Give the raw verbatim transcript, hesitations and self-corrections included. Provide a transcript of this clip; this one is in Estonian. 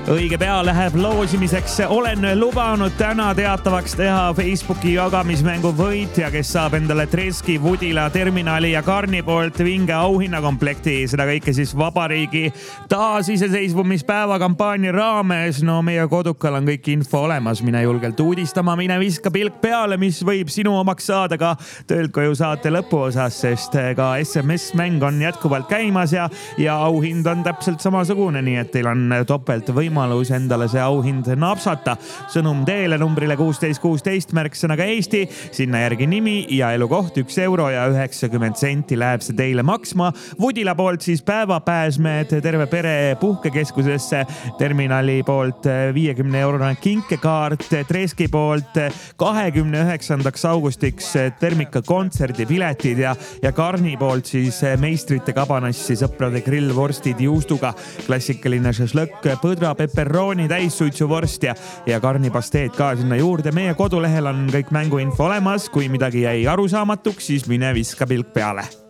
õige pea läheb loosimiseks. Olen lubanud täna teatavaks teha Facebooki jagamismängu võitja, kes saab endale Treski, Woodila, Terminali ja Karni poolt vinge auhinnakomplekti. Seda kõike siis vabariigi taasiseseisvumispäeva kampaania raames. No meie kodukal on kõik info olemas. Mine julgelt uudistama, mine viska pilk peale, mis võib sinu omaks saada ka töölt koju saate lõpuosas, sest ka S M S-mäng on jätkuvalt käimas ja, ja auhind on täpselt samasugune, nii et teil on topelt võimalus endale see auhind napsata. Sõnum teele numbrile kuusteist kuusteist märksõnaga Eesti, sinna järgi nimi ja elukoht üks euro ja üheksakümmend senti läheb see teile maksma. Woodila poolt siis päevapääsmed terve pere puhkekeskusesse, Terminali poolt viiekümne eurone kinkekaart, Treski poolt kahekümne üheksandaks augustiks Termika kontserdipiletid ja, ja Karni poolt siis meistrite kabanassi, sõprade grillvorstid juustuga, klassikaline šašlõkk, põdra, peperrooni, täissuitsuvorst ja, ja Karni pasteed ka sinna juurde. Meie kodulehel on kõik mänguinfo olemas. Kui midagi jäi arusaamatuks, siis mine viska pilk peale.